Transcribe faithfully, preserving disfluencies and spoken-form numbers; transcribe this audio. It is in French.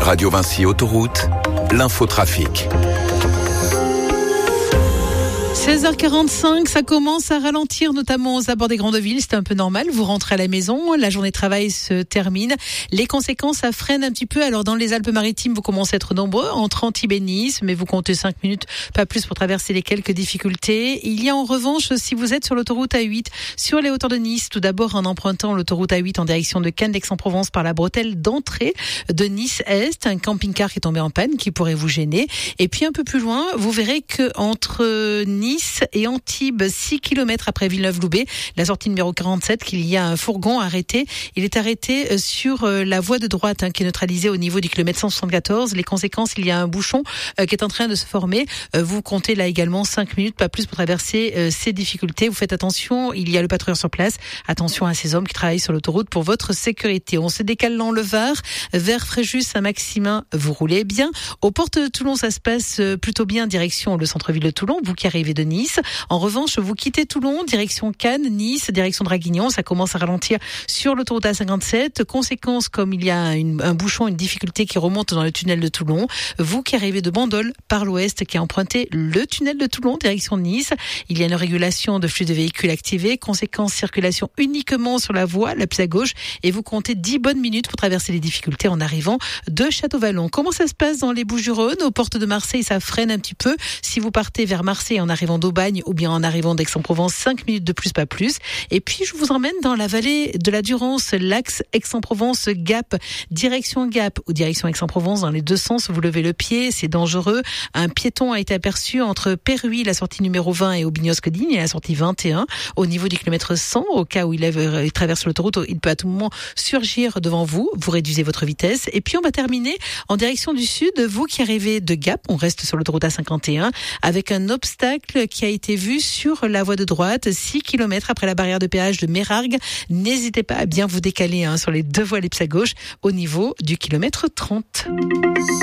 Radio Vinci Autoroute, l'infotrafic. seize heures quarante-cinq, ça commence à ralentir, notamment aux abords des grandes villes. C'est un peu normal. Vous rentrez à la maison, la journée de travail se termine. Les conséquences, ça freine un petit peu. Alors, dans les Alpes-Maritimes, vous commencez à être nombreux, entre Antibes et Nice, mais vous comptez cinq minutes, pas plus, pour traverser les quelques difficultés. Il y a en revanche, si vous êtes sur l'autoroute A huit, sur les hauteurs de Nice, tout d'abord en empruntant l'autoroute A huit en direction de Cannes d'Aix-en-Provence par la bretelle d'entrée de Nice-Est, un camping-car qui est tombé en panne, qui pourrait vous gêner. Et puis, un peu plus loin, vous verrez que entre Nice et Antibes, six kilomètres après Villeneuve-Loubet, la sortie numéro quarante-sept, qu'il y a un fourgon arrêté. Il est arrêté sur la voie de droite, hein, qui est neutralisée au niveau du kilomètre cent soixante-quatorze. Les conséquences, il y a un bouchon euh, qui est en train de se former. Euh, vous comptez là également cinq minutes, pas plus, pour traverser euh, ces difficultés. Vous faites attention, il y a le patrouilleur sur place. Attention à ces hommes qui travaillent sur l'autoroute pour votre sécurité. On se décale dans le Var, vers Fréjus, Saint-Maximin, vous roulez bien. Aux portes de Toulon, ça se passe plutôt bien, direction le centre-ville de Toulon, vous qui arrivez de Nice. En revanche, vous quittez Toulon, direction Cannes, Nice, direction Draguignan. Ça commence à ralentir sur l'autoroute A cinquante-sept. Conséquence, comme il y a une, un bouchon, une difficulté qui remonte dans le tunnel de Toulon. Vous qui arrivez de Bandol par l'ouest, qui a emprunté le tunnel de Toulon, direction Nice. Il y a une régulation de flux de véhicules activée. Conséquence, circulation uniquement sur la voie la plus à gauche. Et vous comptez dix bonnes minutes pour traverser les difficultés en arrivant de Château-Vallon. Comment ça se passe dans les Bouches-du-Rhône? Aux portes de Marseille, ça freine un petit peu. Si vous partez vers Marseille en arrivant d'Aubagne ou bien en arrivant d'Aix-en-Provence, cinq minutes de plus, pas plus. Et puis, je vous emmène dans la vallée de la Durance, l'axe Aix-en-Provence, Gap, direction Gap ou direction Aix-en-Provence, dans les deux sens. Vous levez le pied, c'est dangereux. Un piéton a été aperçu entre Péruy, la sortie numéro vingt, et Aubignosc-Digne, la sortie vingt et un, au niveau du kilomètre cent. Au cas où il, lève, il traverse l'autoroute, il peut à tout moment surgir devant vous. Vous réduisez votre vitesse. Et puis, on va terminer en direction du sud. Vous qui arrivez de Gap, on reste sur l'autoroute A cinquante et un, avec un obstacle qui a été vu sur la voie de droite, six kilomètres après la barrière de péage de Mérargues. N'hésitez pas à bien vous décaler, hein, sur les deux voies les plus à gauche, au niveau du kilomètre trente.